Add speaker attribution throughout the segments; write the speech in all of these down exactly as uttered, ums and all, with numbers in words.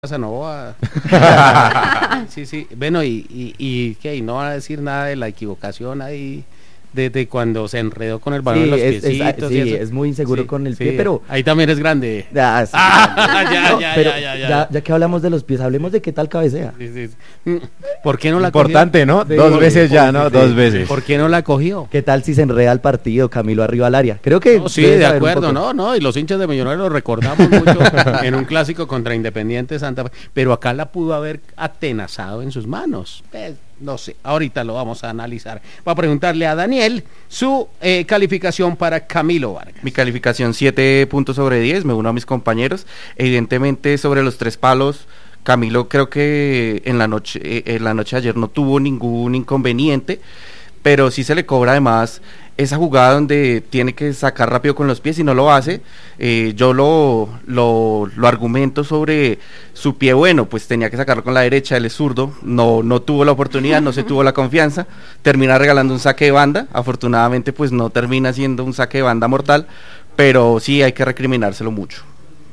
Speaker 1: Casanova. Sí, sí. Bueno, y, y, y ¿qué? Y no va a decir nada de la equivocación ahí, desde cuando se enredó con el balón
Speaker 2: sí,
Speaker 1: en los
Speaker 2: es,
Speaker 1: piecitos.
Speaker 2: Es,
Speaker 1: y
Speaker 2: sí,
Speaker 1: eso.
Speaker 2: es muy inseguro
Speaker 1: Sí,
Speaker 2: con el
Speaker 1: sí.
Speaker 2: pie, pero...
Speaker 1: Ahí también es grande.
Speaker 2: Ah, sí,
Speaker 1: Ah, ya,
Speaker 2: no,
Speaker 1: ya,
Speaker 2: pero
Speaker 1: ya, ya, ya.
Speaker 2: ya, ya que hablamos de los pies, hablemos de qué tal cabecea.
Speaker 1: Sí, sí, sí. ¿Por qué no la
Speaker 3: Importante,
Speaker 1: cogió?
Speaker 3: ¿no?
Speaker 2: Sí,
Speaker 3: Dos
Speaker 2: sí,
Speaker 3: veces
Speaker 2: sí,
Speaker 3: ya,
Speaker 2: sí,
Speaker 3: ¿no?
Speaker 2: sí.
Speaker 3: Dos veces.
Speaker 1: ¿Por qué no la cogió?
Speaker 2: ¿Qué tal si se enreda el partido, Camilo arriba al área? Creo que...
Speaker 1: No, sí,
Speaker 2: debe
Speaker 1: de
Speaker 2: saber un
Speaker 1: acuerdo,
Speaker 2: poco.
Speaker 1: no, no, y los hinchas de Millonarios lo recordamos mucho en un clásico contra Independiente Santa Fe, pero acá la pudo haber atenazado en sus manos. Pues, no sé, ahorita lo vamos a analizar. Voy a preguntarle a Daniel su eh, calificación para Camilo Vargas.
Speaker 4: Mi calificación siete puntos sobre diez, me uno a mis compañeros. Evidentemente sobre los tres palos, Camilo creo que en la noche, eh, en la noche de ayer no tuvo ningún inconveniente, pero sí se le cobra además esa jugada donde tiene que sacar rápido con los pies y no lo hace. Eh, yo lo, lo, lo argumento sobre su pie bueno, pues tenía que sacarlo con la derecha, él es zurdo, no, no tuvo la oportunidad, no se tuvo la confianza, termina regalando un saque de banda, afortunadamente pues no termina siendo un saque de banda mortal, pero sí hay que recriminárselo mucho.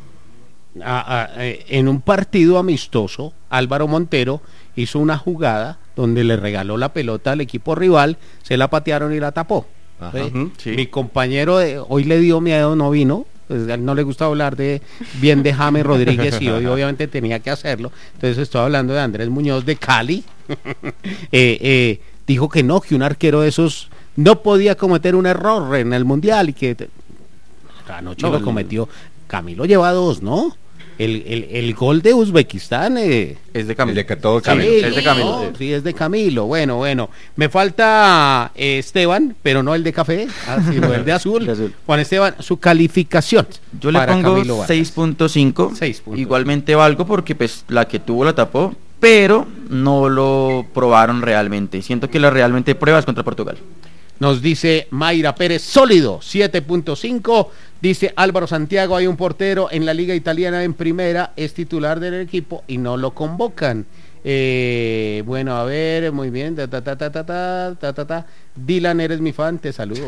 Speaker 1: Ah, ah, eh, en un partido amistoso, Álvaro Montero hizo una jugada donde le regaló la pelota al equipo rival, se la patearon y la tapó.
Speaker 4: Ajá,
Speaker 1: ¿Sí?
Speaker 4: uh-huh, sí.
Speaker 1: Mi compañero de, hoy le dio miedo, no vino, pues a él no le gusta hablar de bien de James Rodríguez y hoy obviamente tenía que hacerlo, entonces estoy hablando de Andrés Muñoz de Cali. eh, eh, dijo que no, que un arquero de esos no podía cometer un error en el Mundial y que te... anoche
Speaker 4: No,
Speaker 1: lo
Speaker 4: el...
Speaker 1: cometió. Camilo lleva dos, ¿no? El, el, el gol de Uzbekistán eh,
Speaker 4: es de Camilo.
Speaker 3: Es de todo
Speaker 1: sí,
Speaker 3: Camilo.
Speaker 4: Es de Camilo.
Speaker 1: no, sí, es de Camilo. Bueno, bueno. Me falta eh, Esteban, pero no el de café, ah, sino el de azul.
Speaker 2: De azul.
Speaker 1: Juan Esteban, su calificación.
Speaker 5: Yo le
Speaker 1: para
Speaker 5: pongo
Speaker 1: Camilo Vargas.
Speaker 5: seis punto cinco,
Speaker 1: seis punto cinco.
Speaker 5: igualmente valgo porque pues la que tuvo la tapó, pero no lo probaron realmente. Siento que la realmente prueba es contra Portugal.
Speaker 1: Nos dice Mayra Pérez, sólido, siete punto cinco. Dice Álvaro Santiago, hay un portero en la liga italiana en primera, es titular del equipo y no lo convocan. Eh, bueno, a ver, muy bien. Ta, ta, ta, ta, ta, ta, ta, ta, ta. Dylan, eres mi fan, te saludo.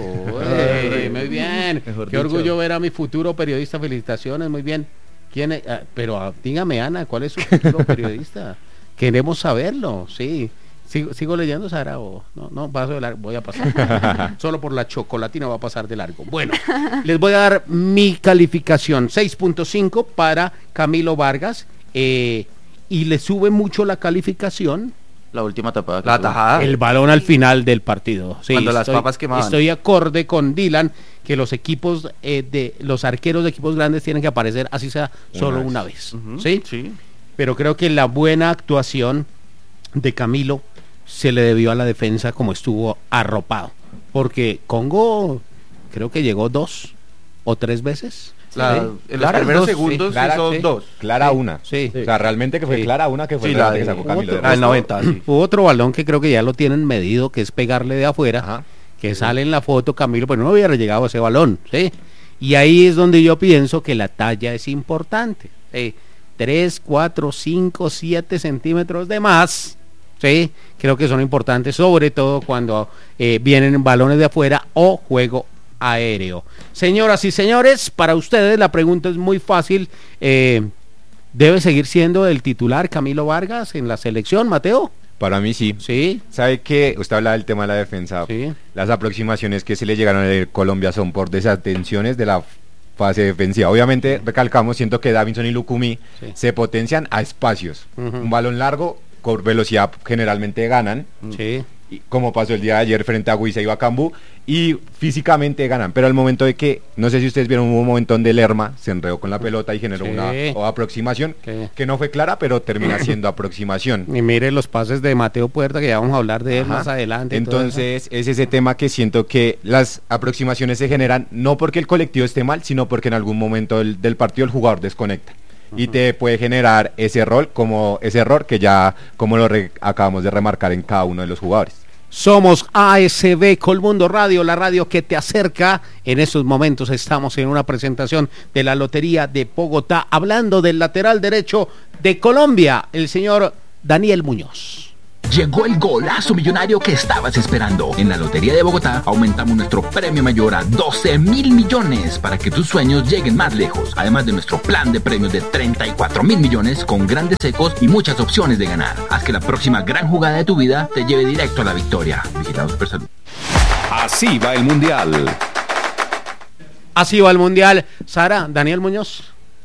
Speaker 1: Eh, muy bien.
Speaker 2: Mejor
Speaker 1: Qué
Speaker 2: dicho.
Speaker 1: orgullo ver a mi futuro periodista, felicitaciones, muy bien. ¿Quién es? Ah, pero ah, dígame, Ana, ¿cuál es su futuro periodista? Queremos saberlo, sí. ¿Sigo, sigo leyendo, Sara? O no, no, paso de largo, voy a pasar. Solo por la chocolatina va a pasar de largo. Bueno, les voy a dar mi calificación, seis punto cinco para Camilo Vargas, eh, y le sube mucho la calificación
Speaker 5: La última tapada. que
Speaker 4: La
Speaker 5: tuvo.
Speaker 4: tajada.
Speaker 1: el balón al final del partido. Sí,
Speaker 4: Cuando las
Speaker 1: estoy,
Speaker 4: papas quemaban.
Speaker 1: Estoy acorde con Dylan que los equipos, eh, de los arqueros de equipos grandes tienen que aparecer, así sea, solo
Speaker 3: Una
Speaker 1: una
Speaker 3: vez.
Speaker 1: vez.
Speaker 4: Uh-huh,
Speaker 1: ¿Sí?
Speaker 4: sí.
Speaker 1: Pero creo que la buena actuación de Camilo se le debió a la defensa como estuvo arropado, porque Congo creo que llegó dos o tres veces.
Speaker 4: La,
Speaker 1: Sí.
Speaker 4: en los
Speaker 1: Claras
Speaker 4: primeros
Speaker 1: dos,
Speaker 4: segundos
Speaker 1: sí,
Speaker 3: Clara,
Speaker 4: hizo
Speaker 1: sí.
Speaker 4: dos.
Speaker 3: Clara
Speaker 1: Sí,
Speaker 3: una.
Speaker 1: sí.
Speaker 3: O sea, realmente que fue
Speaker 1: Sí.
Speaker 3: clara una que fue
Speaker 4: Sí,
Speaker 3: la
Speaker 4: la
Speaker 3: que
Speaker 4: de-
Speaker 3: sacó Camilo.
Speaker 1: otro-
Speaker 3: de
Speaker 4: Ah, el
Speaker 3: resto.
Speaker 4: noventa, sí.
Speaker 1: Hubo otro balón que creo que ya lo tienen medido, que es pegarle de afuera,
Speaker 3: Ajá.
Speaker 1: que sale en la foto Camilo, pero no hubiera llegado a ese balón, ¿sí? Y ahí es donde yo pienso que la talla es importante, ¿sí? tres, cuatro, cinco, siete centímetros de más, ¿sí? Creo que son importantes, sobre todo cuando eh, vienen balones de afuera o juego aéreo. Señoras y señores, para ustedes la pregunta es muy fácil. eh, ¿Debe seguir siendo el titular Camilo Vargas en la selección, Mateo?
Speaker 3: Para mí sí.
Speaker 1: Sí,
Speaker 3: ¿Sabe qué? Usted habla del tema de la defensa.
Speaker 1: sí.
Speaker 3: Las aproximaciones que se le llegaron a Colombia son por desatenciones de la fase defensiva. Obviamente, recalcamos, siento que Davinson y Lucumí
Speaker 1: Sí.
Speaker 3: se potencian a espacios.
Speaker 1: Ujú.
Speaker 3: Un balón largo, con velocidad generalmente ganan,
Speaker 1: Sí.
Speaker 3: y como pasó el día de ayer frente a Huiza y Bacambú, y físicamente ganan, pero al momento de que, no sé si ustedes vieron, hubo un momento donde Lerma se enredó con la pelota y generó
Speaker 1: Sí.
Speaker 3: una o aproximación
Speaker 1: Sí.
Speaker 3: que no fue clara, pero termina siendo aproximación.
Speaker 1: Y mire los pases de Mateo Puerta, que ya vamos a hablar de él
Speaker 3: Ajá.
Speaker 1: más adelante. y todo
Speaker 3: Entonces es ese tema que siento que las aproximaciones se generan no porque el colectivo esté mal, sino porque en algún momento del, del partido el jugador desconecta. Y te puede generar ese error, como ese error que ya, como lo re- acabamos de remarcar en cada uno de los jugadores.
Speaker 1: Somos A S B Colmundo Radio, la radio que te acerca. En estos momentos estamos en una presentación de la Lotería de Bogotá, hablando del lateral derecho de Colombia, el señor Daniel Muñoz.
Speaker 6: Llegó el golazo millonario que estabas esperando. En la Lotería de Bogotá aumentamos nuestro premio mayor a doce mil millones para que tus sueños lleguen más lejos. Además de nuestro plan de premios de treinta y cuatro mil millones con grandes secos y muchas opciones de ganar. Haz que la próxima gran jugada de tu vida te lleve directo a la victoria. Vigilado Supersalud.
Speaker 7: Así va el Mundial.
Speaker 1: Así va el Mundial. Sara, Daniel Muñoz.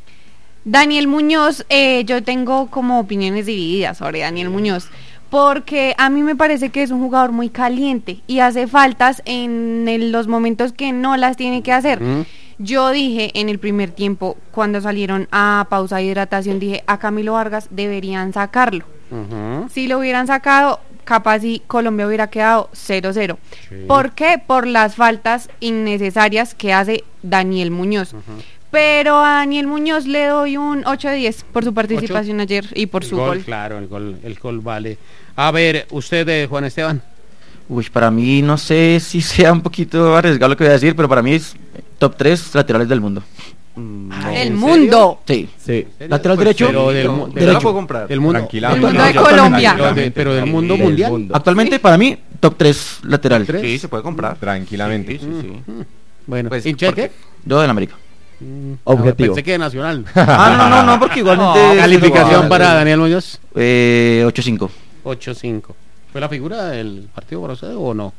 Speaker 8: Daniel Muñoz, eh, yo tengo como opiniones divididas sobre Daniel Muñoz, porque a mí me parece que es un jugador muy caliente y hace faltas en el, los momentos que no las tiene que hacer. Mm. Yo dije en el primer tiempo, cuando salieron a pausa de hidratación, dije, a Camilo Vargas deberían sacarlo. Uh-huh. Si lo hubieran sacado, capaz si Colombia hubiera quedado cero cero. Sí. ¿Por qué? Por las faltas innecesarias que hace Daniel Muñoz. Uh-huh. Pero a Daniel Muñoz le doy un ocho de diez por su participación ¿ocho? Ayer y por
Speaker 1: el
Speaker 8: su
Speaker 1: gol,
Speaker 8: gol.
Speaker 1: Claro, el gol, el gol vale. A ver, usted, eh, Juan Esteban.
Speaker 5: Uy, para mí no sé si sea un poquito arriesgado lo que voy a decir, pero para mí es top tres laterales del mundo.
Speaker 8: Ah, ¿el mundo?
Speaker 5: Sí.
Speaker 2: Sí.
Speaker 5: Lateral
Speaker 1: Pues,
Speaker 5: derecho.
Speaker 1: Pero del,
Speaker 5: no,
Speaker 1: del,
Speaker 5: la puedo comprar.
Speaker 1: Del mundo,
Speaker 5: Tranquila.
Speaker 8: El mundo de Colombia.
Speaker 1: Pero, de, pero del mundo
Speaker 2: del
Speaker 1: mundial.
Speaker 2: mundo.
Speaker 5: Actualmente, ¿sí? Para mí, top tres lateral.
Speaker 1: ¿Tres?
Speaker 4: Sí, se puede comprar.
Speaker 3: Tranquilamente.
Speaker 4: Sí, sí, sí.
Speaker 1: Mm, mm. Bueno,
Speaker 4: Pues,
Speaker 1: ¿hincha de qué?
Speaker 5: Yo del América.
Speaker 1: Mm,
Speaker 2: Objetivo.
Speaker 1: Pensé que de Nacional.
Speaker 5: Ah, no, no, no, porque igualmente...
Speaker 1: No, calificación
Speaker 5: no,
Speaker 1: para Daniel Muñoz.
Speaker 5: Eh, ocho cinco.
Speaker 1: ocho cinco. ¿Fue la figura del partido por usted o no?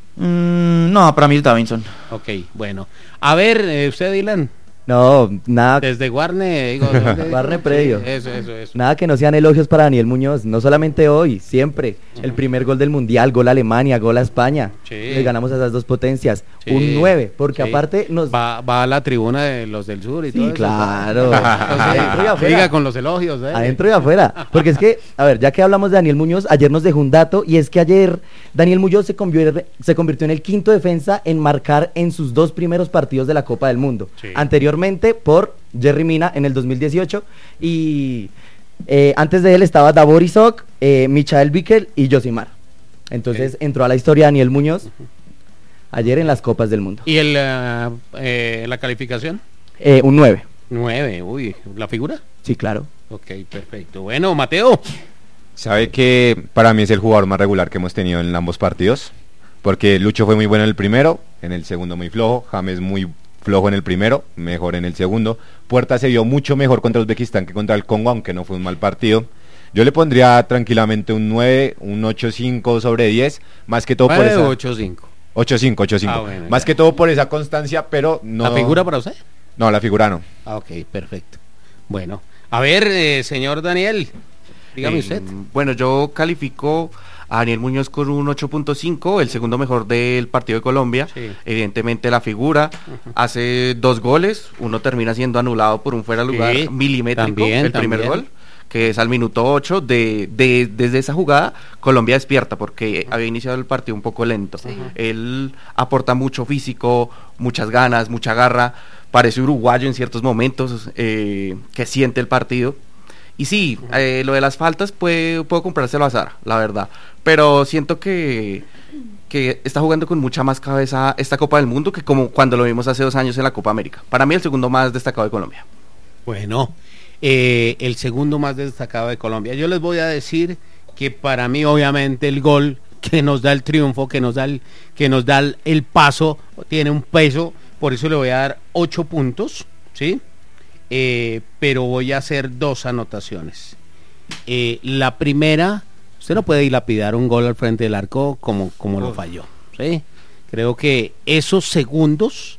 Speaker 5: Mm, no, para mí es Davinson.
Speaker 1: Ok, bueno. A ver, eh, usted, Dylan.
Speaker 2: No, nada,
Speaker 1: Desde Guarne, digo,
Speaker 2: Guarne predio.
Speaker 1: Sí, eso, eso, eso.
Speaker 2: nada que no sean elogios para Daniel Muñoz, no solamente hoy, siempre. Uh-huh. El primer gol del Mundial, gol a Alemania, gol a España.
Speaker 1: Sí.
Speaker 2: Le ganamos a esas dos potencias.
Speaker 1: Sí.
Speaker 2: Un nueve, porque
Speaker 1: Sí.
Speaker 2: aparte nos...
Speaker 1: Va, va a la tribuna de los del sur y
Speaker 2: Sí,
Speaker 1: todo eso.
Speaker 2: claro.
Speaker 1: Entonces,
Speaker 2: Adentro y afuera.
Speaker 1: siga con los elogios. ¿eh?
Speaker 2: Adentro y afuera. Porque es que, a ver, ya que hablamos de Daniel Muñoz, ayer nos dejó un dato, y es que ayer Daniel Muñoz se convirtió, se convirtió en el quinto defensa en marcar en sus dos primeros partidos de la Copa del Mundo.
Speaker 1: Sí.
Speaker 2: Anteriormente por Jerry Mina en el dos mil dieciocho, y eh, antes de él estaba Davor Isok, eh, Michael Bickel y Josimar. Entonces
Speaker 1: Okay.
Speaker 2: entró a la historia Daniel Muñoz ayer en las Copas del Mundo.
Speaker 1: ¿Y el, uh, eh, la calificación?
Speaker 2: Eh, un nueve.
Speaker 1: nueve, uy, ¿la figura?
Speaker 2: Sí, claro.
Speaker 1: Ok, perfecto. Bueno, Mateo.
Speaker 3: ¿Sabe que para mí es el jugador más regular que hemos tenido en ambos partidos? Porque Lucho fue muy bueno en el primero, en el segundo muy flojo, James muy flojo en el primero, mejor en el segundo. Puerta se vio mucho mejor contra Uzbekistán que contra el Congo, aunque no fue un mal partido. Yo le pondría tranquilamente un nueve, un ocho cinco sobre diez, más que todo por esa...
Speaker 1: ocho cinco.
Speaker 3: ocho cinco, ocho cinco.
Speaker 1: Ah, bueno,
Speaker 3: más
Speaker 1: ya.
Speaker 3: que todo por esa constancia, pero no...
Speaker 1: ¿La figura para usted?
Speaker 3: No, la figura no.
Speaker 1: Ah, ok, perfecto. Bueno, a ver, eh, señor Daniel, dígame
Speaker 4: Eh,
Speaker 1: usted.
Speaker 4: Bueno, yo califico a Daniel Muñoz con un ocho punto cinco, el segundo mejor del partido de Colombia.
Speaker 1: Sí.
Speaker 4: Evidentemente la figura, uh-huh. Hace dos goles, uno termina siendo anulado por un fuera de lugar
Speaker 1: Sí,
Speaker 4: milimétrico,
Speaker 1: también,
Speaker 4: el primer
Speaker 1: también.
Speaker 4: gol, que es al minuto ocho. De, de, desde esa jugada, Colombia despierta, porque había iniciado el partido un poco lento.
Speaker 8: Sí.
Speaker 4: Él aporta mucho físico, muchas ganas, mucha garra, parece uruguayo en ciertos momentos, eh, que siente el partido. Y sí, eh, lo de las faltas puede, puedo comprárselo a Sara, la verdad. Pero siento que, que está jugando con mucha más cabeza esta Copa del Mundo que como cuando lo vimos hace dos años en la Copa América. Para mí el segundo más destacado de Colombia.
Speaker 1: Bueno, eh, el segundo más destacado de Colombia. Yo les voy a decir que para mí obviamente el gol que nos da el triunfo, que nos da el, que nos da el, el paso, tiene un peso, por eso le voy a dar ocho puntos, ¿sí? Eh, pero voy a hacer dos anotaciones. Eh, la primera, usted no puede dilapidar un gol al frente del arco como, como lo falló, ¿sí? Creo que esos segundos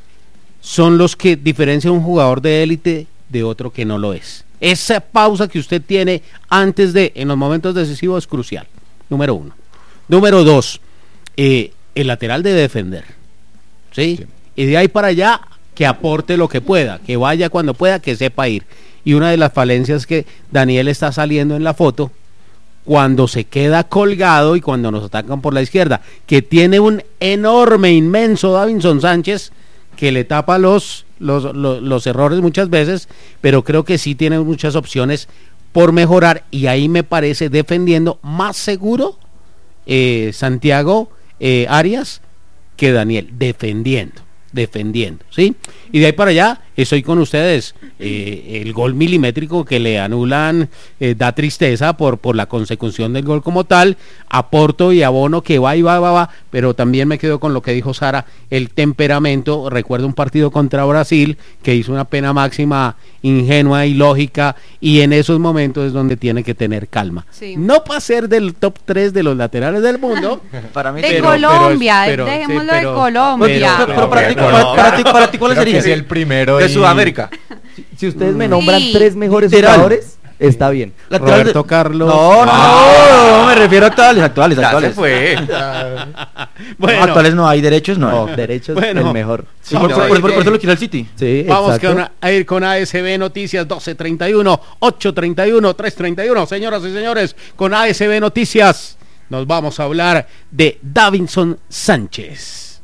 Speaker 1: son los que diferencian un jugador de élite de otro que no lo es. Esa pausa que usted tiene antes de, en los momentos decisivos, es crucial. Número uno. Número dos, eh, el lateral debe defender, ¿sí? Sí. Y de ahí para allá, que aporte lo que pueda, que vaya cuando pueda, que sepa ir. Y una de las falencias que Daniel está saliendo en la foto, cuando se queda colgado y cuando nos atacan por la izquierda, que tiene un enorme, inmenso Davinson Sánchez, que le tapa los, los, los, los errores muchas veces, pero creo que sí tiene muchas opciones por mejorar, y ahí me parece defendiendo más seguro eh, Santiago eh, Arias que Daniel, defendiendo, defendiendo, ¿sí? Y de ahí para allá, estoy con ustedes. Eh, el gol milimétrico que le anulan eh, da tristeza por, por la consecución del gol como tal, aporto y abono que va y va, va, va, pero también me quedo con lo que dijo Sara, el temperamento. Recuerdo un partido contra Brasil que hizo una pena máxima ingenua y lógica, y en esos momentos es donde tiene que tener calma.
Speaker 8: Sí.
Speaker 1: No para ser del top tres de los laterales del mundo.
Speaker 5: Para mí
Speaker 8: De
Speaker 5: sí.
Speaker 1: pero-
Speaker 8: Colombia,
Speaker 1: pero- pero-
Speaker 8: dejémoslo
Speaker 1: sí, pero-
Speaker 8: de Colombia.
Speaker 1: pero-
Speaker 5: Pero para ti,
Speaker 3: pero-
Speaker 5: para, para ti, para ti, ¿cuál
Speaker 3: Creo que
Speaker 5: sería?
Speaker 3: es el primero
Speaker 4: De
Speaker 3: y-
Speaker 4: Sudamérica.
Speaker 2: Si ustedes me nombran
Speaker 8: Sí.
Speaker 2: tres mejores
Speaker 5: Literal.
Speaker 2: jugadores, está bien.
Speaker 5: Lateral de-
Speaker 1: Roberto Carlos.
Speaker 5: No, no,
Speaker 1: Ah.
Speaker 5: no, me refiero a actuales, actuales,
Speaker 4: Ya se
Speaker 5: actuales.
Speaker 4: fue.
Speaker 1: Bueno,
Speaker 5: No, actuales no hay, derechos no
Speaker 2: No,
Speaker 5: hay.
Speaker 2: derechos
Speaker 1: Bueno.
Speaker 2: el mejor.
Speaker 5: Sí, por, por- por- por eso lo quiere el City.
Speaker 2: Sí,
Speaker 1: vamos
Speaker 2: exacto.
Speaker 1: con, a ir con A S B Noticias doce treinta y uno, ocho treinta y uno, tres treinta y uno. Señoras y señores, con A S B Noticias nos vamos a hablar de Davinson Sánchez.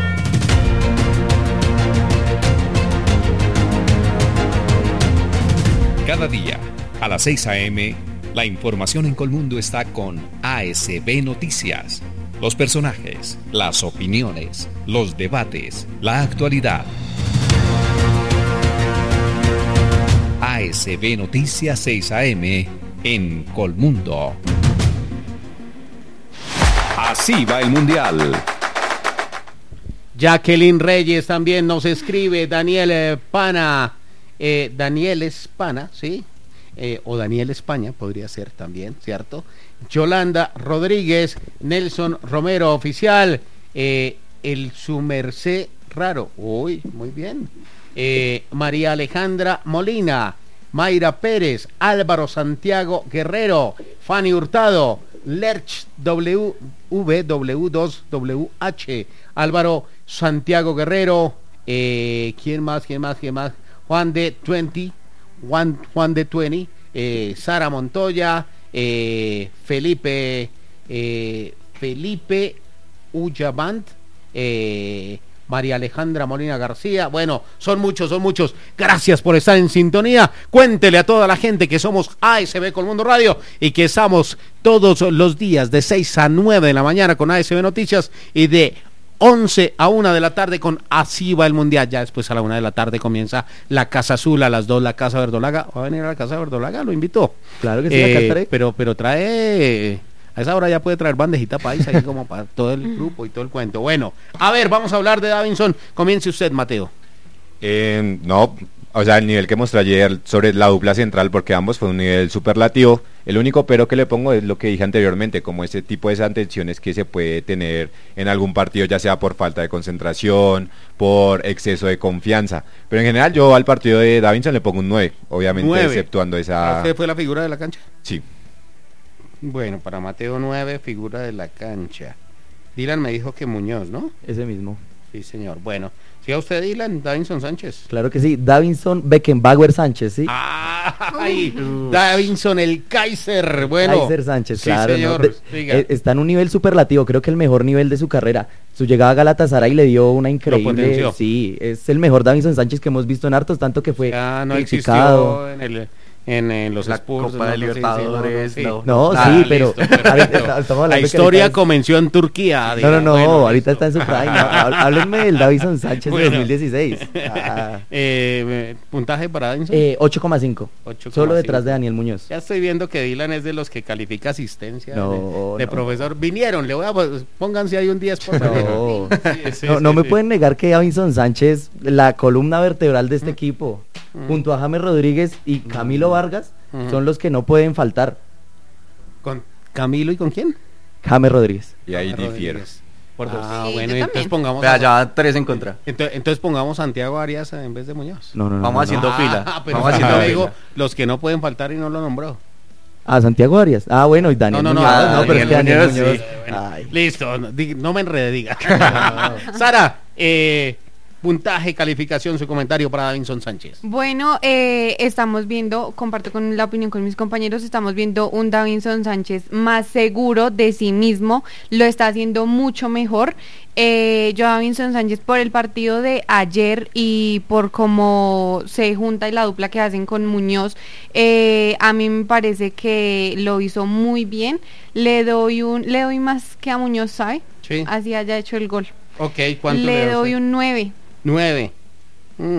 Speaker 7: Cada día, a las seis a eme, la información en Colmundo está con A S B Noticias. Los personajes, las opiniones, los debates, la actualidad. A S B Noticias seis a eme en Colmundo. Así va el Mundial.
Speaker 1: Jacqueline Reyes también nos escribe, Daniel eh, Pana, eh, Daniel Espana, ¿sí? Eh, o Daniel España podría ser también, ¿cierto? Yolanda Rodríguez, Nelson Romero Oficial, eh, el Sumercé Raro, uy, muy bien. Eh, María Alejandra Molina, Mayra Pérez, Álvaro Santiago Guerrero, Fanny Hurtado, Lerch W V W dos W H, Álvaro Santiago Guerrero, eh, ¿quién más? ¿Quién más? ¿Quién más? Juan de veinte, Juan, Juan de veinte, eh, Sara Montoya, eh, Felipe, eh, Felipe Ullavant, eh, María Alejandra Molina García. Bueno, son muchos, son muchos. Gracias por estar en sintonía. Cuéntele a toda la gente que somos A S B Colmundo Radio y que estamos todos los días de seis a nueve de la mañana con A S B Noticias y de once a una de la tarde con Así va el Mundial. Ya después a la una de la tarde comienza la Casa Azul, a las dos la Casa Verdolaga. ¿Va a venir a la Casa Verdolaga? Lo invito.
Speaker 2: Claro que sí,
Speaker 1: Eh,
Speaker 2: acá estaré.
Speaker 1: pero, pero trae... A esa hora ya puede traer bandejita paisa ahí como para todo el grupo y todo el cuento. Bueno, a ver, vamos a hablar de Davinson. Comience usted, Mateo.
Speaker 3: Eh, no, o sea, el nivel que mostré ayer sobre la dupla central, porque ambos fue un nivel superlativo. El único pero que le pongo es lo que dije anteriormente, como ese tipo de desatenciones que se puede tener en algún partido, ya sea por falta de concentración, por exceso de confianza. Pero en general yo al partido de Davinson le pongo un nueve, obviamente
Speaker 1: Nueve.
Speaker 3: exceptuando esa...
Speaker 1: ¿Usted fue la figura de la cancha?
Speaker 3: Sí.
Speaker 1: Bueno, para Mateo nueve, figura de la cancha. Dylan me dijo que Muñoz, ¿no?
Speaker 2: Ese mismo.
Speaker 1: Sí, señor. Bueno, siga usted, Dylan, Davinson Sánchez.
Speaker 2: Claro que sí. Davinson Beckenbauer Sánchez, ¿sí?
Speaker 1: ¡Ay! Davinson, el Kaiser. Bueno.
Speaker 2: Kaiser Sánchez,
Speaker 1: sí,
Speaker 2: claro. ¿no?
Speaker 1: señor.
Speaker 2: De-
Speaker 1: Siga.
Speaker 2: eh, está en un nivel superlativo, creo que el mejor nivel de su carrera. Su llegada a Galatasaray le dio una increíble...
Speaker 1: potenció.
Speaker 2: Sí, es el mejor Davinson Sánchez que hemos visto en hartos, tanto que fue
Speaker 1: Ya no
Speaker 2: criticado.
Speaker 1: existió en el... En, en los
Speaker 4: La
Speaker 1: Spurs,
Speaker 4: Copa de
Speaker 1: no, no, sí, sí,
Speaker 4: Libertadores,
Speaker 1: no, no,
Speaker 4: no.
Speaker 1: sí.
Speaker 2: No,
Speaker 1: Ah,
Speaker 2: sí, pero...
Speaker 1: listo, perfecto.
Speaker 2: ahorita estamos hablando
Speaker 1: La
Speaker 2: que
Speaker 1: historia
Speaker 2: ahorita-
Speaker 1: comenzó en Turquía.
Speaker 2: No,
Speaker 1: diga.
Speaker 2: no, no,
Speaker 1: Bueno,
Speaker 2: ahorita
Speaker 1: listo.
Speaker 2: está en su prime. ¿no? Há- Háblenme del Davinson Sánchez
Speaker 1: Bueno.
Speaker 2: de dos mil dieciséis. Ah,
Speaker 1: Eh, puntaje para Davinson.
Speaker 2: eh, ocho coma cinco.
Speaker 1: ocho coma
Speaker 2: Solo detrás
Speaker 1: cinco.
Speaker 2: de Daniel Muñoz.
Speaker 1: Ya estoy viendo que Dylan es de los que califica asistencia
Speaker 2: No,
Speaker 1: de, de
Speaker 2: no.
Speaker 1: profesor. Vinieron, le voy a pues, pónganse ahí un diez por favor.
Speaker 2: No,
Speaker 1: Sí, sí,
Speaker 2: no,
Speaker 1: sí,
Speaker 2: no me
Speaker 1: sí.
Speaker 2: pueden negar que Davinson Sánchez, la columna vertebral de este equipo, junto a James Rodríguez y Camilo Vargas,
Speaker 1: Ujú.
Speaker 2: son los que no pueden faltar.
Speaker 1: ¿Con Camilo y con quién?
Speaker 2: James Rodríguez.
Speaker 3: Y ahí difiero.
Speaker 1: Rodríguez.
Speaker 4: Por dos.
Speaker 1: Ah,
Speaker 8: Sí,
Speaker 1: bueno,
Speaker 8: yo
Speaker 1: entonces
Speaker 8: también.
Speaker 1: pongamos
Speaker 4: Vea,
Speaker 1: a-
Speaker 4: ya tres en contra.
Speaker 1: entonces, entonces pongamos Santiago Arias en vez de Muñoz.
Speaker 2: No, no, no.
Speaker 4: Vamos
Speaker 2: no, no.
Speaker 4: haciendo
Speaker 1: Ah,
Speaker 4: fila.
Speaker 1: pero
Speaker 4: Vamos
Speaker 1: yo
Speaker 4: haciendo
Speaker 1: le digo
Speaker 4: fila.
Speaker 1: los que no pueden faltar y no lo nombró.
Speaker 2: Ah, Santiago Arias. Ah, bueno, y Daniel
Speaker 1: No, no, no,
Speaker 2: Muñoz.
Speaker 1: ah,
Speaker 2: no, pero es que
Speaker 4: Daniel
Speaker 2: Daniel
Speaker 4: Muñoz,
Speaker 2: Muñoz.
Speaker 4: sí.
Speaker 1: Bueno,
Speaker 2: Ay.
Speaker 1: listo, no, di- no me enrede, diga. Sara, eh, puntaje, calificación, su comentario para Davinson Sánchez.
Speaker 8: Bueno, eh, estamos viendo, comparto con la opinión con mis compañeros, estamos viendo un Davinson Sánchez más seguro de sí mismo, lo está haciendo mucho mejor. Eh, yo Davinson Sánchez por el partido de ayer y por cómo se junta y la dupla que hacen con Muñoz, eh, a mí me parece que lo hizo muy bien. Le doy un, le doy más que a Muñoz, ¿sabe?
Speaker 1: Sí.
Speaker 8: Así haya hecho el gol.
Speaker 1: Ok, ¿cuánto
Speaker 8: Le
Speaker 1: da
Speaker 8: doy
Speaker 1: usted?
Speaker 8: un nueve.
Speaker 1: Nueve. Mm.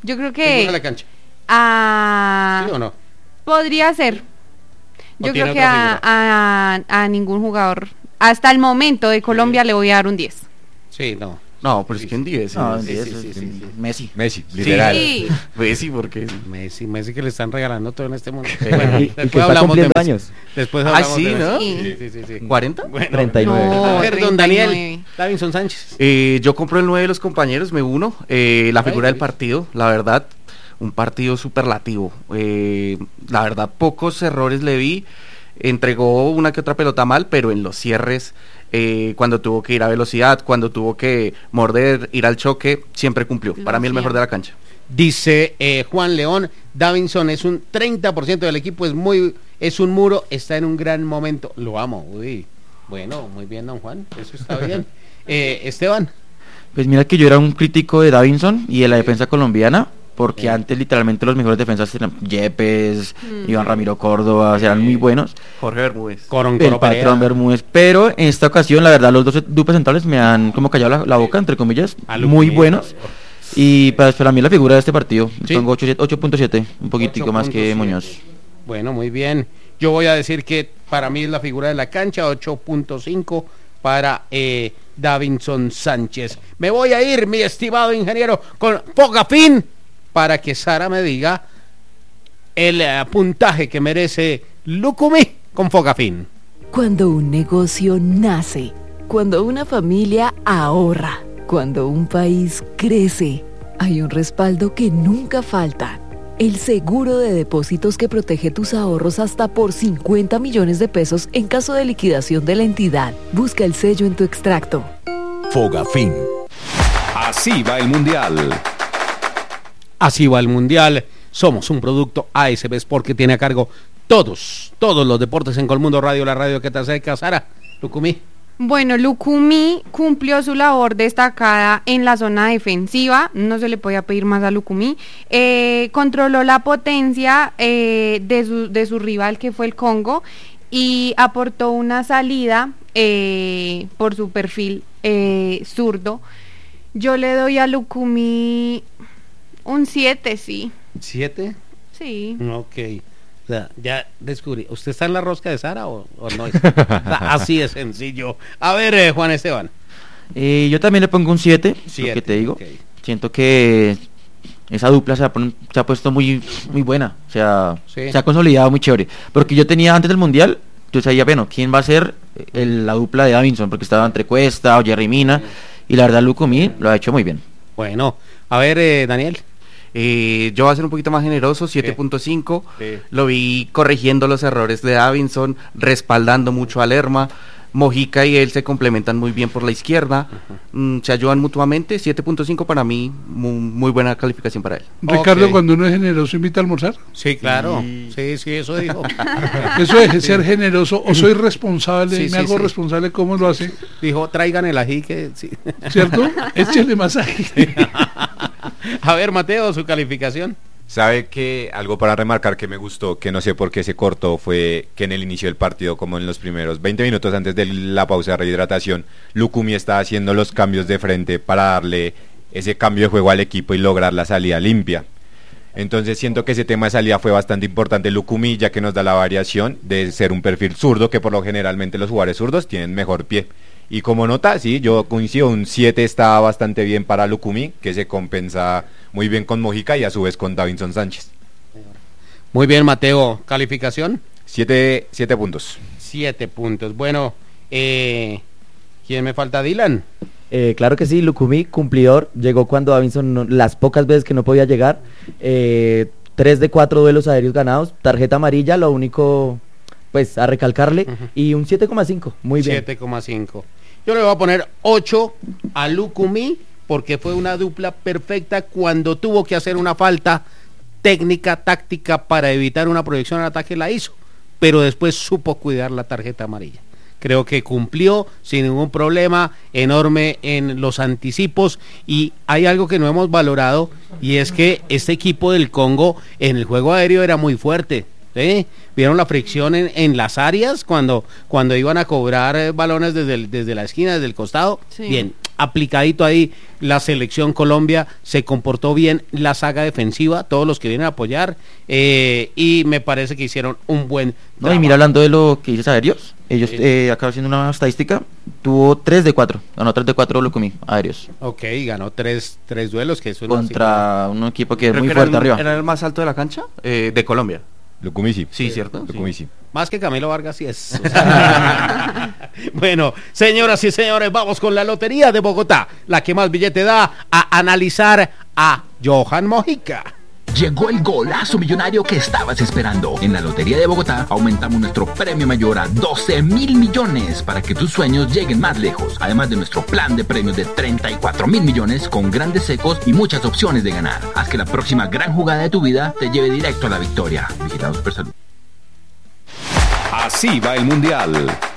Speaker 8: Yo creo
Speaker 1: Figura de
Speaker 8: que
Speaker 1: la cancha.
Speaker 8: a...
Speaker 1: ¿Sí o no?
Speaker 8: podría ser. Yo
Speaker 1: tiene
Speaker 8: creo que
Speaker 1: otra
Speaker 8: a, a, a ningún jugador, hasta el momento de Colombia, le voy a dar un diez.
Speaker 1: Sí, no.
Speaker 4: No, pero es que en diez.
Speaker 5: No,
Speaker 1: sí,
Speaker 5: diez,
Speaker 1: sí,
Speaker 5: es-
Speaker 1: sí, sí, sí.
Speaker 5: Messi.
Speaker 3: Messi, literal.
Speaker 8: Sí.
Speaker 4: Messi, porque...
Speaker 1: Messi, Messi que le están regalando todo en este mundo.
Speaker 2: Y-
Speaker 1: Bueno,
Speaker 2: y que
Speaker 1: después
Speaker 2: está
Speaker 1: hablamos de
Speaker 2: cumpliendo
Speaker 1: Messi.
Speaker 2: años.
Speaker 1: Después
Speaker 4: Ah,
Speaker 1: hablamos
Speaker 4: sí,
Speaker 1: de
Speaker 4: ¿no?
Speaker 1: Messi.
Speaker 8: Sí.
Speaker 1: Sí, sí, sí.
Speaker 4: ¿cuarenta?
Speaker 1: Bueno,
Speaker 2: treinta y nueve.
Speaker 8: No,
Speaker 1: a ver, don
Speaker 8: treinta y
Speaker 1: Daniel,
Speaker 8: nueve.
Speaker 1: Davinson Sánchez.
Speaker 4: Eh, yo compro el nueve de los compañeros, me uno. Eh, la
Speaker 1: Ay,
Speaker 4: figura del
Speaker 1: Luis.
Speaker 4: partido, la verdad, un partido superlativo. Eh, la verdad, pocos errores le vi. Entregó una que otra pelota mal, pero en los cierres, eh, cuando tuvo que ir a velocidad, cuando tuvo que morder, ir al choque, siempre cumplió.
Speaker 8: Lo
Speaker 4: Para mí el
Speaker 8: hacía.
Speaker 4: mejor de la cancha.
Speaker 1: Dice eh, Juan León, Davinson es un treinta por ciento del equipo, es muy, es un muro, está en un gran momento. Lo amo, uy. Bueno, muy bien, don Juan, eso está bien. Eh, Esteban.
Speaker 5: Pues mira que yo era un crítico de Davinson y de la defensa colombiana, porque antes literalmente los mejores defensas eran Yepes,
Speaker 8: Mm.
Speaker 5: Iván Ramiro Córdoba, eran muy buenos.
Speaker 4: Jorge Bermúdez.
Speaker 1: Coron,
Speaker 5: El
Speaker 1: Coro Perea.
Speaker 5: patrón Bermúdez, pero en esta ocasión la verdad los dos duples centrales me han como callado la, la boca, entre comillas,
Speaker 1: A lo
Speaker 5: muy
Speaker 1: que-
Speaker 5: buenos. Y pues, para mí la figura de este partido,
Speaker 1: Sí.
Speaker 5: pongo ocho punto siete, un poquitico más que
Speaker 1: ocho punto siete.
Speaker 5: Muñoz.
Speaker 1: Bueno, muy bien. Yo voy a decir que para mí es la figura de la cancha, ocho punto cinco para eh, Davinson Sánchez. Me voy a ir, mi estimado ingeniero, con Fogafín para que Sara me diga el eh, puntaje que merece Lucumí con Fogafín.
Speaker 9: Cuando un negocio nace, cuando una familia ahorra, cuando un país crece, hay un respaldo que nunca falta. El seguro de depósitos que protege tus ahorros hasta por cincuenta millones de pesos en caso de liquidación de la entidad. Busca el sello en tu extracto.
Speaker 7: Fogafín. Así va el Mundial.
Speaker 1: Así va el Mundial. Somos un producto A S B Sport que tiene a cargo todos, todos los deportes en Colmundo Radio, la radio que te acerca. Sara, Lucumí.
Speaker 8: Bueno, Lucumí cumplió su labor destacada en la zona defensiva, no se le podía pedir más a Lucumí, eh, controló la potencia eh, de, su, de su rival que fue el Congo y aportó una salida eh, por su perfil eh, zurdo. Yo le doy a Lucumí un siete, sí,
Speaker 1: ¿Siete?
Speaker 8: sí.
Speaker 1: Ok. O sea, ya descubrí. ¿Usted está en la rosca de Sara o, o no? O sea, así de sencillo. A ver, eh, Juan Esteban.
Speaker 5: Eh, yo también le pongo un siete, lo
Speaker 1: Siete,
Speaker 5: que te digo.
Speaker 1: ok.
Speaker 5: Siento que esa dupla se ha, pon- se ha puesto muy muy buena, o sea,
Speaker 1: Sí.
Speaker 5: se ha consolidado muy chévere. Porque yo tenía antes del Mundial, yo sabía, bueno, ¿quién va a ser el- la dupla de Davinson? Porque estaba entre Cuesta o Jerry Mina, y la verdad Lucumí lo ha hecho muy bien.
Speaker 1: Bueno, a ver, eh, Daniel.
Speaker 4: Eh, yo voy a ser un poquito más generoso, siete punto cinco.
Speaker 1: Sí.
Speaker 4: Lo vi corrigiendo los errores de Davinson, respaldando mucho a Lerma. Mojica y él se complementan muy bien por la izquierda. Mm, se ayudan mutuamente. siete punto cinco para mí, muy, muy buena calificación para él.
Speaker 10: Ricardo,
Speaker 1: Ok.
Speaker 10: cuando uno es generoso, invita a almorzar.
Speaker 1: Sí, claro. Sí, sí, eso dijo.
Speaker 10: Eso es ser generoso o soy responsable,
Speaker 1: Sí,
Speaker 10: me
Speaker 1: sí,
Speaker 10: hago
Speaker 1: sí.
Speaker 10: responsable, ¿cómo lo hace?
Speaker 1: Dijo, traigan el ají que sí.
Speaker 10: ¿Cierto? Échele masaje.
Speaker 1: A ver, Mateo, su calificación.
Speaker 3: Sabe que algo para remarcar que me gustó, que no sé por qué se cortó, fue que en el inicio del partido, como en los primeros veinte minutos antes de la pausa de rehidratación, Lucumí estaba haciendo los cambios de frente para darle ese cambio de juego al equipo y lograr la salida limpia. Entonces siento que ese tema de salida fue bastante importante Lucumí, ya que nos da la variación de ser un perfil zurdo, que por lo generalmente los jugadores zurdos tienen mejor pie. Y como nota, sí, yo coincido, un siete está bastante bien para Lucumí, que se compensa muy bien con Mojica y a su vez con Davinson Sánchez.
Speaker 1: Muy bien, Mateo. ¿Calificación?
Speaker 3: Siete, siete puntos.
Speaker 1: Siete puntos. Bueno, eh, ¿quién me falta? Dylan.
Speaker 2: Eh, claro que sí, Lucumí, cumplidor, llegó cuando Davinson, no- las pocas veces que no podía llegar, eh, tres de cuatro duelos aéreos ganados, tarjeta amarilla, lo único, pues, a recalcarle,
Speaker 1: Ujú.
Speaker 2: y un siete coma cinco, muy bien.
Speaker 1: siete coma cinco. Yo le voy a poner ocho a Lucumí porque fue una dupla perfecta cuando tuvo que hacer una falta técnica, táctica para evitar una proyección al ataque, la hizo, pero después supo cuidar la tarjeta amarilla. Creo que cumplió sin ningún problema, enorme en los anticipos, y hay algo que no hemos valorado y es que este equipo del Congo en el juego aéreo era muy fuerte. ¿Sí? Vieron la fricción en, en las áreas cuando, cuando iban a cobrar eh, balones desde, el- desde la esquina, desde el costado.
Speaker 8: Sí.
Speaker 1: Bien, aplicadito ahí la selección Colombia, se comportó bien la saga defensiva, todos los que vienen a apoyar, eh, y me parece que hicieron un buen
Speaker 5: No, y mira, hablando de lo que dices aéreos, ellos,
Speaker 1: Sí.
Speaker 5: eh, acá haciendo una estadística, tuvo tres de cuatro, ganó tres de cuatro Lucumí, aéreos,
Speaker 1: Ok, ganó tres, tres duelos, que eso es
Speaker 5: contra un equipo que es
Speaker 4: Creo
Speaker 5: muy
Speaker 4: que
Speaker 5: fuerte
Speaker 4: era el,
Speaker 5: arriba.
Speaker 4: ¿Era el más alto de la cancha? Eh, de Colombia.
Speaker 3: Lucumí sí.
Speaker 4: Sí, ¿cierto? Sí.
Speaker 3: Lucumí sí.
Speaker 1: más que Camilo Vargas, sí es. O sea, bueno, señoras y señores, vamos con la Lotería de Bogotá, la que más billete da, a analizar a Johan Mojica.
Speaker 6: Llegó el golazo millonario que estabas esperando. En la Lotería de Bogotá aumentamos nuestro premio mayor a doce mil millones para que tus sueños lleguen más lejos. Además de nuestro plan de premios de treinta y cuatro mil millones con grandes secos y muchas opciones de ganar. Haz que la próxima gran jugada de tu vida te lleve directo a la victoria. Vigilado Supersalud.
Speaker 7: Así va el Mundial.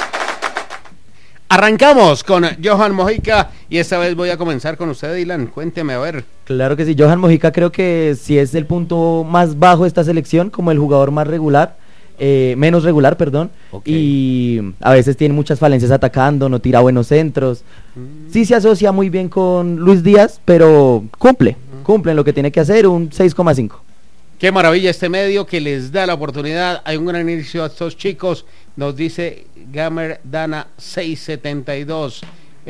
Speaker 1: Arrancamos con Johan Mojica y esta vez voy a comenzar con usted, Dylan. Cuénteme, a ver.
Speaker 2: Claro que sí, Johan Mojica creo que sí es el punto más bajo de esta selección, como el jugador más regular, eh, menos regular, perdón,
Speaker 1: Ok.
Speaker 2: y a veces tiene muchas falencias atacando, no tira buenos centros. Sí se asocia muy bien con Luis Díaz, pero cumple, cumple en lo que tiene que hacer, un seis coma cinco.
Speaker 1: Qué maravilla este medio que les da la oportunidad. Hay un gran inicio a estos chicos. Nos dice Gamer Dana seiscientos setenta y dos.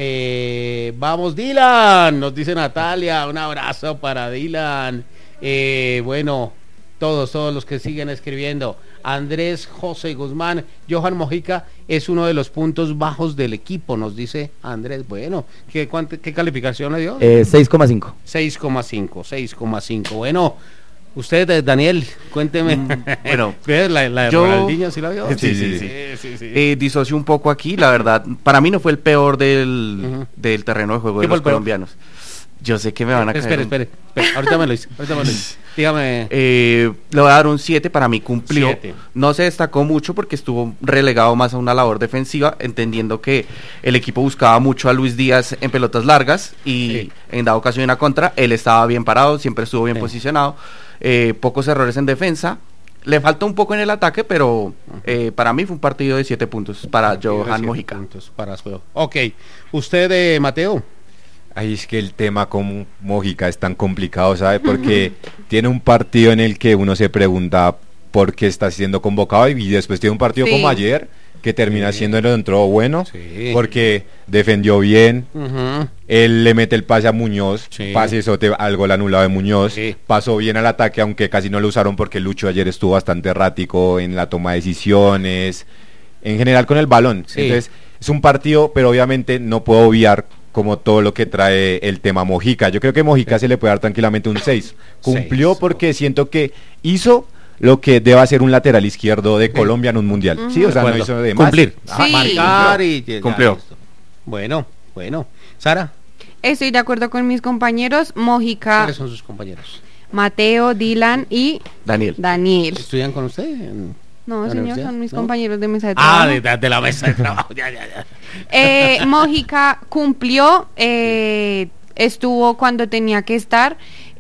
Speaker 1: Eh, vamos Dylan, nos dice Natalia. Un abrazo para Dylan. Eh, bueno, todos, todos los que siguen escribiendo. Andrés José Guzmán, Johan Mojica es uno de los puntos bajos del equipo, nos dice Andrés. Bueno, ¿qué, cuánto, qué calificación le dio?
Speaker 2: Eh, seis coma cinco.
Speaker 1: seis coma cinco, seis coma cinco. Bueno, usted, eh, Daniel, cuénteme.
Speaker 4: Mm, bueno,
Speaker 1: ¿Qué es la, la de
Speaker 4: yo-
Speaker 1: Ronaldinho, sí la vio?
Speaker 4: Sí, sí, sí.
Speaker 1: sí, sí, sí.
Speaker 4: Eh, disocio un poco aquí, la verdad, para mí no fue el peor del,
Speaker 1: Ujú.
Speaker 4: del terreno de juego
Speaker 1: ¿Qué
Speaker 4: de
Speaker 1: fue
Speaker 4: los
Speaker 1: el peor?
Speaker 4: colombianos. Yo sé que me van a caer.
Speaker 1: espere,
Speaker 4: un-
Speaker 1: espere, espere, ahorita me lo dice, ahorita me lo dice. Dígame.
Speaker 4: Eh, le voy a dar un siete, para mí cumplió.
Speaker 1: Siete.
Speaker 4: No se destacó mucho porque estuvo relegado más a una labor defensiva, entendiendo que el equipo buscaba mucho a Luis Díaz en pelotas largas y
Speaker 1: Sí.
Speaker 4: en dado caso de una contra, él estaba bien parado, siempre estuvo bien
Speaker 1: Sí.
Speaker 4: posicionado, eh, pocos errores en defensa. Le falta un poco en el ataque, pero eh, para mí fue un partido de siete puntos para Johan
Speaker 1: Siete
Speaker 4: Mojica.
Speaker 1: puntos para su- Ok, usted, eh, Mateo.
Speaker 3: Ahí es que el tema con Mojica es tan complicado, ¿sabe? Porque tiene un partido en el que uno se pregunta por qué está siendo convocado y después tiene un partido
Speaker 8: Sí.
Speaker 3: como ayer que termina
Speaker 1: Sí.
Speaker 3: siendo el entró bueno
Speaker 1: Sí.
Speaker 3: porque defendió bien.
Speaker 1: Ujú.
Speaker 3: Él le mete el pase a Muñoz,
Speaker 1: Sí.
Speaker 3: pase sote al gol anulado de Muñoz,
Speaker 1: Sí.
Speaker 3: pasó bien al ataque, aunque casi no lo usaron porque Lucho ayer estuvo bastante errático en la toma de decisiones, en general con el balón.
Speaker 1: Sí.
Speaker 3: Entonces, es un partido, pero obviamente no puedo obviar como todo lo que trae el tema Mojica. Yo creo que Mojica se le puede dar tranquilamente un seis. Cumplió
Speaker 1: Seis.
Speaker 3: porque siento que hizo lo que debe hacer un lateral izquierdo de Colombia en un mundial. Sí, o sea,
Speaker 1: De
Speaker 3: no
Speaker 1: acuerdo.
Speaker 3: hizo de más.
Speaker 1: Cumplir.
Speaker 3: Ajá,
Speaker 8: Sí.
Speaker 1: Marcar y llegar,
Speaker 4: Cumplió.
Speaker 1: listo. Bueno, bueno. Sara,
Speaker 8: Estoy de acuerdo con mis compañeros, Mojica,
Speaker 1: ¿cuáles son sus compañeros?
Speaker 8: Mateo, Dylan y
Speaker 4: Daniel.
Speaker 8: Daniel.
Speaker 1: ¿Estudian con usted? en
Speaker 8: No,
Speaker 1: la
Speaker 8: señor,
Speaker 1: universidad?
Speaker 8: son mis
Speaker 1: ¿No?
Speaker 8: compañeros de mesa de trabajo.
Speaker 1: Ah, de, de- de la mesa de trabajo. Ya, ya, ya.
Speaker 8: Eh, Mojica cumplió, eh, estuvo cuando tenía que estar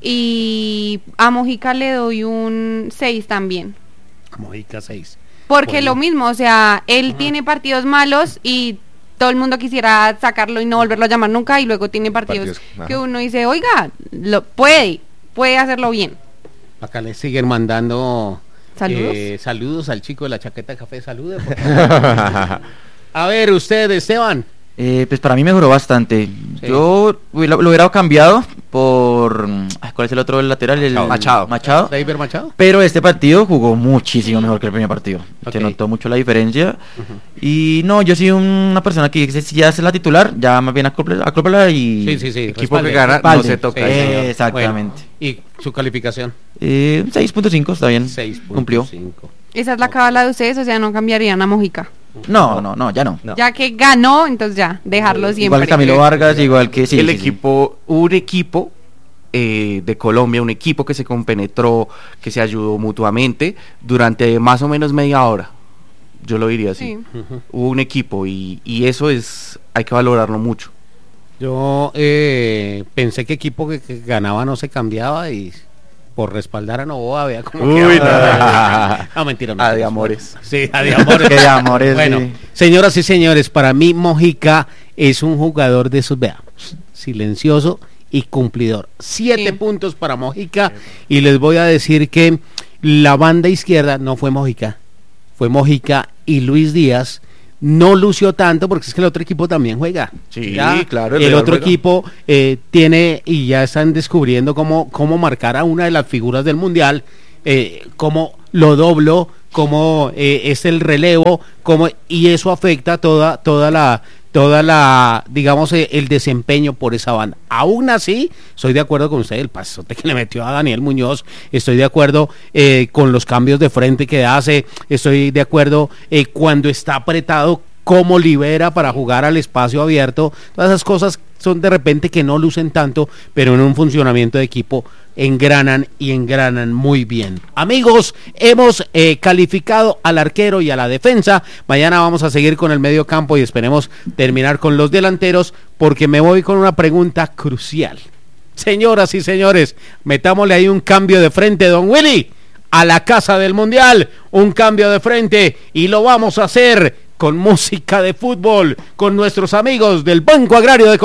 Speaker 8: y a Mojica le doy un seis también.
Speaker 1: Mojica seis.
Speaker 8: Porque
Speaker 1: Bueno.
Speaker 8: lo mismo, o sea, él tiene partidos malos y todo el mundo quisiera sacarlo y no volverlo a llamar nunca y luego tiene partidos,
Speaker 3: Partidos, ajá.
Speaker 8: que uno dice, oiga, lo puede, puede hacerlo bien.
Speaker 1: Acá le siguen mandando
Speaker 8: Saludos.
Speaker 1: eh, saludos al chico de la chaqueta de café. Salude, por favor. A ver, usted, Esteban.
Speaker 5: Eh, pues para mí mejoró bastante.
Speaker 1: Sí.
Speaker 5: Yo hubiera- lo hubiera cambiado por... ay, ¿cuál es el otro lateral? El,
Speaker 4: Machado.
Speaker 5: Machado.
Speaker 1: David Machado.
Speaker 5: Pero este partido jugó muchísimo mejor que el primer partido.
Speaker 1: Ok.
Speaker 5: Se notó mucho la diferencia. Y no, yo soy una persona que si ya es la titular, ya más bien acóplela acóplela y...
Speaker 1: Sí, sí, sí.
Speaker 4: Equipo
Speaker 1: respalde.
Speaker 4: que gana no
Speaker 5: Respalde.
Speaker 4: se toca.
Speaker 5: Sí.
Speaker 4: señor.
Speaker 5: Exactamente.
Speaker 1: Bueno, ¿y su calificación?
Speaker 5: Eh, seis punto cinco, está bien.
Speaker 1: seis punto
Speaker 5: Cumplió.
Speaker 1: cinco.
Speaker 8: Esa es la cábala de ustedes, o sea, no cambiarían a Mojica.
Speaker 5: No, no, no, ya no.
Speaker 2: No.
Speaker 8: Ya que ganó, entonces ya, dejarlo siempre.
Speaker 5: Igual que Camilo Vargas, igual que... Sí,
Speaker 4: el
Speaker 5: sí, sí.
Speaker 4: equipo, un equipo eh, de Colombia, un equipo que se compenetró, que se ayudó mutuamente durante más o menos media hora. Yo lo diría así.
Speaker 8: Sí.
Speaker 1: Ujú.
Speaker 4: Hubo un equipo y, y eso es, hay que valorarlo mucho.
Speaker 1: Yo eh, pensé que equipo que, que ganaba no se cambiaba y por respaldar a Novoa vea como
Speaker 4: Uy,
Speaker 1: que...
Speaker 4: no.
Speaker 1: no, mentira. No,
Speaker 4: A de amores.
Speaker 1: Sí, a de amores.
Speaker 5: Que de amores,
Speaker 1: Bueno,
Speaker 5: sí.
Speaker 1: señoras y señores, para mí Mojica es un jugador de esos, vea, silencioso y cumplidor. Siete
Speaker 8: Sí.
Speaker 1: puntos para Mojica, y les voy a decir que la banda izquierda no fue Mojica, fue Mojica y Luis Díaz. No lució tanto porque es que el otro equipo también juega.
Speaker 4: Sí,
Speaker 1: ¿ya?
Speaker 4: claro, el
Speaker 1: El,
Speaker 4: Real
Speaker 1: otro
Speaker 4: juega.
Speaker 1: equipo eh, tiene, y ya están descubriendo cómo, cómo marcar a una de las figuras del Mundial, eh, cómo lo doblo, cómo eh, es el relevo, cómo, y eso afecta toda, toda la, toda la, digamos, eh, el desempeño por esa banda. Aún así, estoy de acuerdo con usted, el pasote que le metió a Daniel Muñoz, estoy de acuerdo eh, con los cambios de frente que hace, estoy de acuerdo eh, cuando está apretado, cómo libera para jugar al espacio abierto. Todas esas cosas son de repente que no lucen tanto, pero en un funcionamiento de equipo engranan y engranan muy bien. Amigos, hemos eh, calificado al arquero y a la defensa. Mañana vamos a seguir con el medio campo y esperemos terminar con los delanteros, porque me voy con una pregunta crucial. Señoras y señores, metámosle ahí un cambio de frente, don Willy, a la casa del Mundial, un cambio de frente, y lo vamos a hacer con música de fútbol, con nuestros amigos del Banco Agrario de